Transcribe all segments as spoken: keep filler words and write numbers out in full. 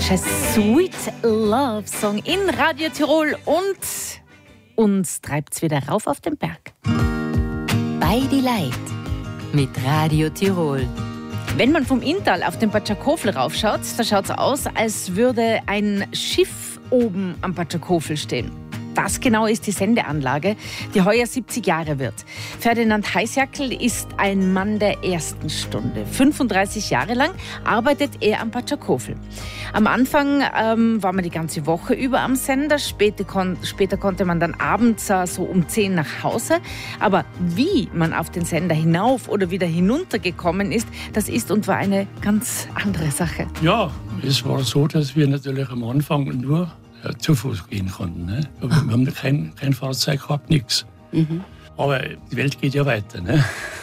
ist ein Sweet Love Song in Radio Tirol und uns treibt's wieder rauf auf den Berg. Bei die Leid mit Radio Tirol. Wenn man vom Inntal auf den Patschakofel raufschaut, da schaut's aus, als würde ein Schiff oben am Patschakofel stehen. Das genau ist die Sendeanlage, die heuer siebzig Jahre wird. Ferdinand Heisjackl ist ein Mann der ersten Stunde. fünfunddreißig Jahre lang arbeitet er am Patschakofel. Am Anfang ähm, war man die ganze Woche über am Sender. Später, kon- später konnte man dann abends äh, so um zehn nach Hause. Aber wie man auf den Sender hinauf oder wieder hinunter gekommen ist, das ist und war eine ganz andere Sache. Ja, es war so, dass wir natürlich am Anfang nur ja, zu Fuß gehen konnten. Ne? Wir haben kein, kein Fahrzeug gehabt, nichts. Mhm. Aber die Welt geht ja weiter. Ne?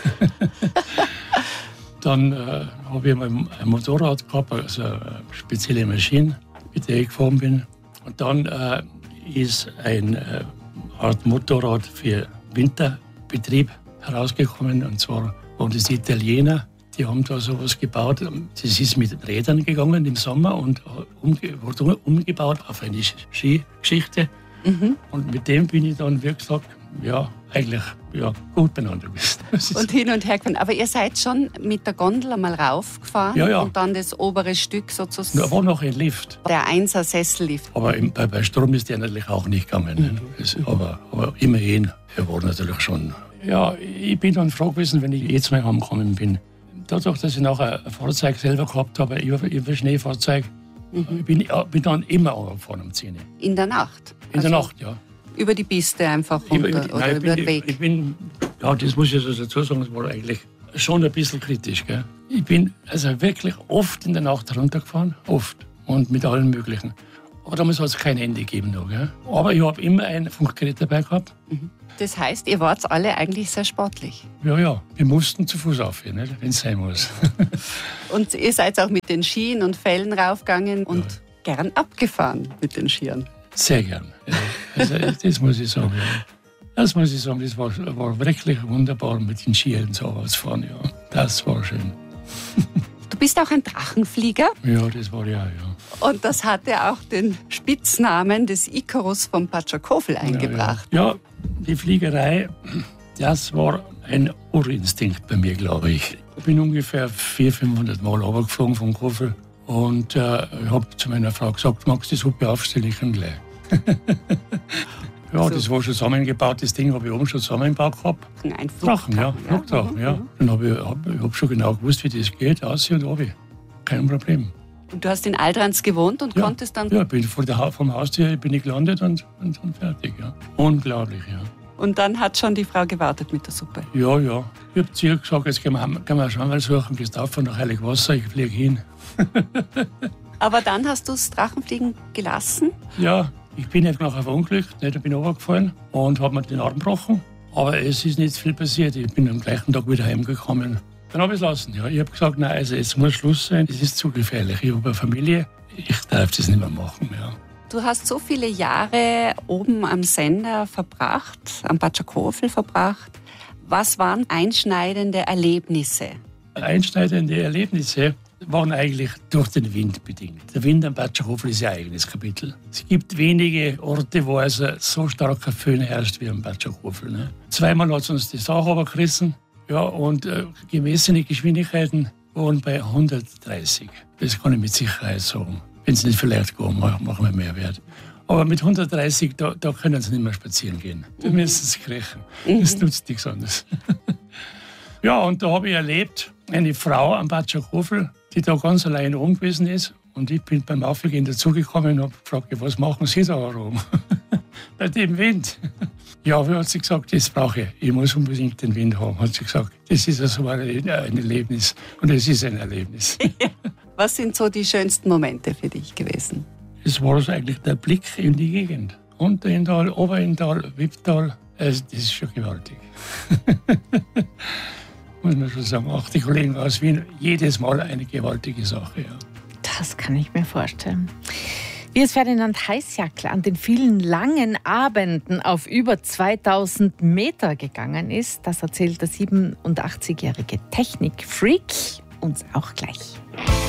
Dann äh, habe ich mal ein Motorrad gehabt, also eine spezielle Maschine, mit der ich gefahren bin. Und dann äh, ist eine äh, Art Motorrad für Winterbetrieb herausgekommen. Und zwar waren das die Italiener. Die haben da sowas gebaut. Das ist mit Rädern gegangen im Sommer und umge- wurde umgebaut auf eine Skigeschichte. Mhm. Und mit dem bin ich dann, wie gesagt, ja, eigentlich ja, gut beieinander gewesen. Und hin und her gefahren. Aber ihr seid schon mit der Gondel einmal raufgefahren ja, ja. und dann das obere Stück sozusagen. Da war noch ein Lift. Der Einser-Sessellift. Aber im, bei, bei Strom ist der natürlich auch nicht gegangen. Mhm. Das, aber, aber immerhin, er war natürlich schon. Ja, ich bin dann froh gewesen, wenn ich jetzt mal heimgekommen bin. Dadurch, dass ich nachher ein Fahrzeug selber gehabt habe, über ein Schneefahrzeug, mhm. bin ich bin dann immer runtergefahren um zehn Uhr. In der Nacht? In also der Nacht, ja. Über die Piste einfach runter über, über, oder nein, über bin, den Weg? Ich bin, ja, das muss ich also dazu sagen, das war eigentlich schon ein bisschen kritisch. Gell? Ich bin also wirklich oft in der Nacht runtergefahren, oft, und mit allen möglichen. Aber damals hat es kein Handy gegeben. Noch, gell? Aber ich habe immer ein Funkgerät dabei gehabt. Mhm. Das heißt, ihr wart alle eigentlich sehr sportlich? Ja, ja. Wir mussten zu Fuß aufhören, wenn es sein muss. Und ihr seid auch mit den Skien und Fällen raufgegangen und ja. gern abgefahren mit den Skiern? Sehr gern. Ja. Also, das muss ich sagen. Ja. Das muss ich sagen, das war, war wirklich wunderbar mit den Skiern so ausfahren. Ja. Das war schön. Du bist auch ein Drachenflieger? Ja, das war ja, ja. Und das hatte auch den Spitznamen des Ikarus vom Patschakofel eingebracht. Ja, ja. ja, die Fliegerei, das war ein Urinstinkt bei mir, glaube ich. Ich bin ungefähr vierhundert, fünfhundert Mal runtergeflogen vom Kofel und äh, ich habe zu meiner Frau gesagt, magst du die Suppe aufstellen, ich kann gleich. Ja, so. Das war schon zusammengebaut, das Ding habe ich oben schon zusammengebaut gehabt. Ein Drachen, ja, Flugdrachen, ja. ja. Dann habe ich, hab, ich hab schon genau gewusst, wie das geht, aus und runter. Kein Problem. Und du hast in Altrans gewohnt und ja. konntest dann... Ja, bin vor der, vom Haustür bin ich gelandet und, und, und fertig, ja. Unglaublich, ja. Und dann hat schon die Frau gewartet mit der Suppe? Ja, ja. Ich habe zu ihr gesagt, jetzt können wir, können wir schon mal suchen, gehst auf nach Heiligwasser, ich fliege hin. Aber dann hast du das Drachenfliegen gelassen? Ja. Ich bin nicht nachher verunglückt, nicht, ich bin runtergefallen und habe mir den Arm gebrochen. Aber es ist nicht viel passiert. Ich bin am gleichen Tag wieder heimgekommen. Dann habe ich es lassen. Ja. Ich habe gesagt, nein, also jetzt muss Schluss sein. Es ist zu gefährlich. Ich habe eine Familie. Ich darf das nicht mehr machen. Ja. Du hast so viele Jahre oben am Sender verbracht, am Patschakofel verbracht. Was waren einschneidende Erlebnisse? Einschneidende Erlebnisse waren eigentlich durch den Wind bedingt. Der Wind am Patschakofel ist ja ein eigenes Kapitel. Es gibt wenige Orte, wo also so starker Föhn herrscht wie am Patschakofel. Ne? Zweimal hat es uns die Sache runtergerissen. Ja, und äh, gemessene Geschwindigkeiten waren bei hundertdreißig. Das kann ich mit Sicherheit sagen. Wenn es nicht vielleicht geht, machen wir mehr Wert. Aber mit hundertdreißig, da, da können sie nicht mehr spazieren gehen. Da mhm. müssen sie kriechen. Das nutzt nichts anderes. Ja, und da habe ich erlebt, eine Frau am Patschakofel, die da ganz allein oben gewesen ist. Und ich bin beim Aufgehen dazugekommen und habe gefragt, was machen Sie da oben? Bei dem Wind. Ja, wie hat sie gesagt, das brauche ich. Ich muss unbedingt den Wind haben, hat sie gesagt. Das ist also ein, ein Erlebnis. Und es ist ein Erlebnis. Ja. Was sind so die schönsten Momente für dich gewesen? Es war also eigentlich der Blick in die Gegend. Unterinntal, Oberinntal, Wipptal. Also, das ist schon gewaltig. Muss man schon sagen, auch die Kollegen aus Wien, jedes Mal eine gewaltige Sache. Ja. Das kann ich mir vorstellen. Wie es Ferdinand Heisjackl an den vielen langen Abenden auf über zweitausend Meter gegangen ist, das erzählt der siebenundachtzigjährige Technikfreak uns auch gleich.